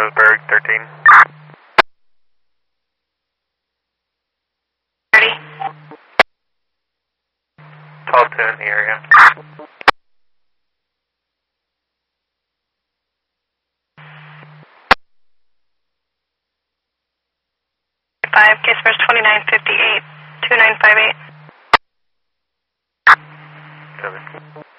Roseburg 13. 30. 12-2 in the area. 5, case first 2958, 2958. 7.